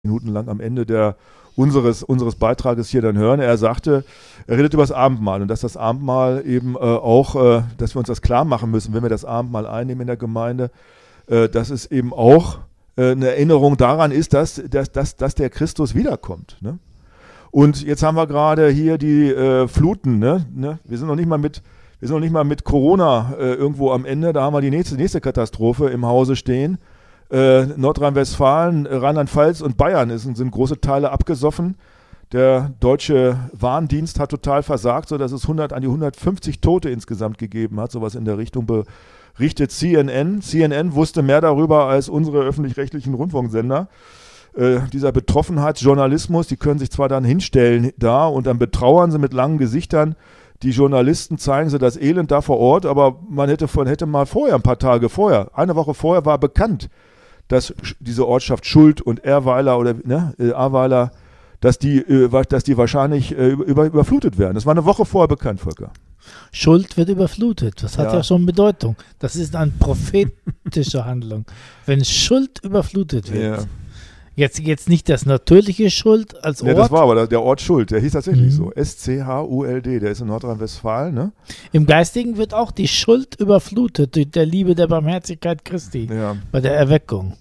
Minuten lang am Ende unseres Beitrages hier dann hören. Er redet über das Abendmahl und dass das Abendmahl eben dass wir uns das klar machen müssen, wenn wir das Abendmahl einnehmen in der Gemeinde, dass es eben auch eine Erinnerung daran ist, dass der Christus wiederkommt. Ne? Und jetzt haben wir gerade hier die Fluten. Ne? Wir sind noch nicht mal mit Corona irgendwo am Ende. Da haben wir die nächste Katastrophe im Hause stehen. Nordrhein-Westfalen, Rheinland-Pfalz und Bayern sind große Teile abgesoffen. Der deutsche Warndienst hat total versagt, sodass es an die 150 Tote insgesamt gegeben hat. Sowas in der Richtung berichtet CNN. CNN wusste mehr darüber als unsere öffentlich-rechtlichen Rundfunksender. Dieser Betroffenheitsjournalismus, die können sich zwar dann hinstellen da und dann betrauern sie mit langen Gesichtern. Die Journalisten zeigen sie das Elend da vor Ort, aber man hätte mal vorher, ein paar Tage vorher, eine Woche vorher war bekannt, dass diese Ortschaft Schuld und Ahrweiler Ahrweiler, dass die wahrscheinlich überflutet werden. Das war eine Woche vorher bekannt, Volker. Schuld wird überflutet. Das hat ja schon Bedeutung. Das ist eine prophetische Handlung. Wenn Schuld überflutet wird. Ja. Jetzt nicht das natürliche Schuld als Ort. Ja, das war aber der Ort Schuld. Der hieß tatsächlich so. S-C-H-U-L-D. Der ist in Nordrhein-Westfalen. Ne? Im Geistigen wird auch die Schuld überflutet durch der Liebe der Barmherzigkeit Christi bei der Erweckung.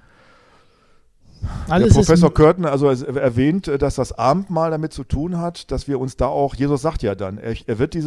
Der Professor Curtin erwähnt, dass das Abendmahl damit zu tun hat, dass wir uns da auch, Jesus sagt ja dann, er wird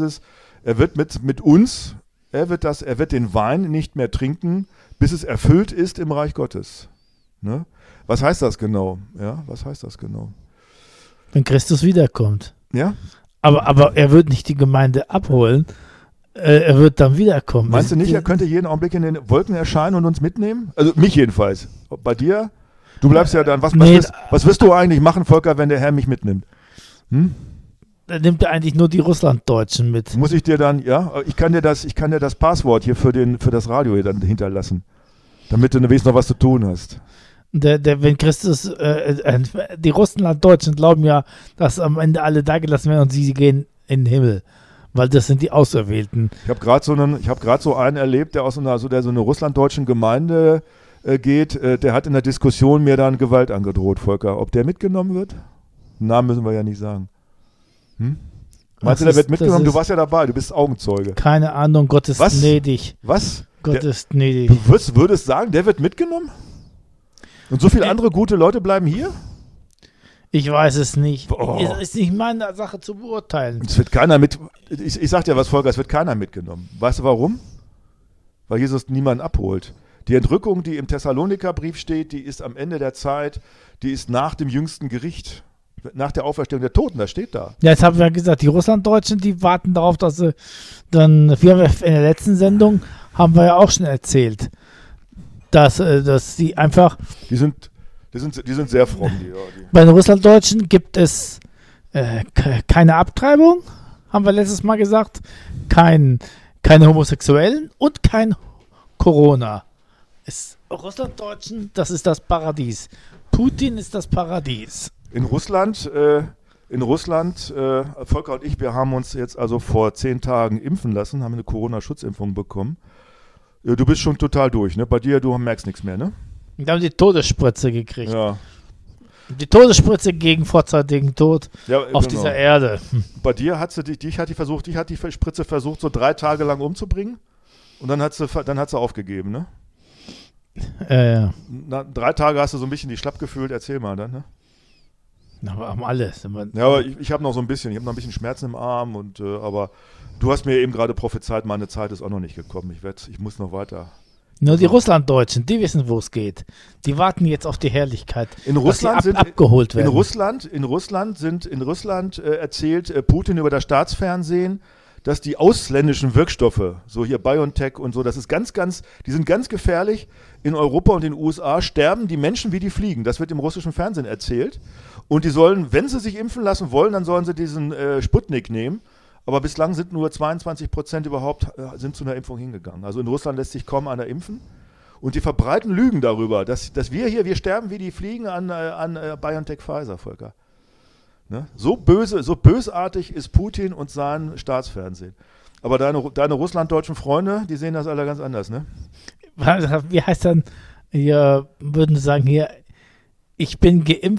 den Wein nicht mehr trinken, bis es erfüllt ist im Reich Gottes. Ne? Was heißt das genau? Ja, was heißt das genau? Wenn Christus wiederkommt. Ja. Aber er wird nicht die Gemeinde abholen, er wird dann wiederkommen. Meinst du nicht, er könnte jeden Augenblick in den Wolken erscheinen und uns mitnehmen? Also mich jedenfalls. Bei dir? Du bleibst ja dann. Was wirst du eigentlich machen, Volker, wenn der Herr mich mitnimmt? Dann nimmt er eigentlich nur die Russlanddeutschen mit. Muss ich dir dann, ich kann dir das Passwort hier für das Radio hier dann hinterlassen, damit du wenigstens noch was zu tun hast. Wenn Christus, die Russlanddeutschen glauben ja, dass am Ende alle da gelassen werden und sie gehen in den Himmel, weil das sind die Auserwählten. Ich habe gerade so einen erlebt, der so eine russlanddeutschen Gemeinde geht, der hat in der Diskussion mir dann Gewalt angedroht, Volker. Ob der mitgenommen wird? Namen müssen wir ja nicht sagen. Meinst du, der wird mitgenommen? Du warst ja dabei, du bist Augenzeuge. Keine Ahnung, Gott ist gnädig. Was? Gott ist gnädig. Du würdest sagen, der wird mitgenommen? Und so viele andere gute Leute bleiben hier? Ich weiß es nicht. Es ist nicht meine Sache zu beurteilen. Es wird keiner ich sag dir was, Volker, es wird keiner mitgenommen. Weißt du warum? Weil Jesus niemanden abholt. Die Entrückung, die im Thessaloniker-Brief steht, die ist am Ende der Zeit, die ist nach dem jüngsten Gericht, nach der Auferstehung der Toten, das steht da. Ja, jetzt haben wir ja gesagt, die Russlanddeutschen, die warten darauf, dass sie dann, wir haben in der letzten Sendung, haben wir ja auch schon erzählt, dass sie einfach... Die sind sehr fromm. Bei den Russlanddeutschen gibt es keine Abtreibung, haben wir letztes Mal gesagt, keine Homosexuellen und kein Corona. Russlanddeutschen, das ist das Paradies. Putin ist das Paradies. In Russland, Volker und ich, wir haben uns jetzt also vor 10 Tagen impfen lassen, haben eine Corona-Schutzimpfung bekommen. Du bist schon total durch, ne? Bei dir, du merkst nichts mehr, ne? Wir haben die Todesspritze gekriegt. Ja. Die Todesspritze gegen vorzeitigen Tod auf dieser Erde. Bei dir hat die Spritze versucht, so 3 Tage lang umzubringen und dann hat sie aufgegeben, ne? Ja. 3 Tage hast du so ein bisschen die schlapp gefühlt, erzähl mal dann, ne? Aber haben alles. Ja, aber ich habe noch so ein bisschen, Schmerzen im Arm aber du hast mir eben gerade prophezeit, meine Zeit ist auch noch nicht gekommen. Ich muss noch weiter. Nur die Russlanddeutschen, die wissen, wo es geht. Die warten jetzt auf die Herrlichkeit, in Russland dass sie abgeholt werden. In Russland erzählt Putin über das Staatsfernsehen, dass die ausländischen Wirkstoffe, so hier BioNTech und so, das ist die sind ganz gefährlich. In Europa und in den USA sterben die Menschen wie die Fliegen. Das wird im russischen Fernsehen erzählt. Und die sollen, wenn sie sich impfen lassen wollen, dann sollen sie diesen Sputnik nehmen. Aber bislang sind nur 22% überhaupt sind zu einer Impfung hingegangen. Also in Russland lässt sich kaum einer impfen. Und die verbreiten Lügen darüber, dass wir sterben wie die Fliegen an BioNTech Pfizer, Volker. Ne? So bösartig ist Putin und sein Staatsfernsehen. Aber deine russlanddeutschen Freunde, die sehen das alle ganz anders, ne? Wie heißt dann, würden Sie sagen, hier Ich bin geimpft.